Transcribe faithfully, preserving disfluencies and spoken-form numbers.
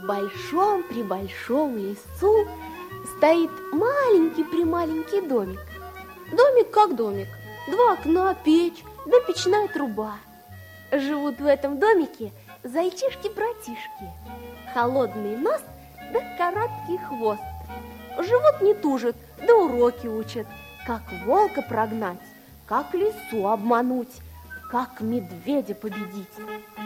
большом-пребольшом лесу стоит маленький-прималенький домик. Домик как домик, два окна, печь, да печная труба. Живут в этом домике зайчишки-братишки, холодный нос да короткий хвост. Живут не тужат, да уроки учат, как волка прогнать, как лису обмануть, как медведя победить.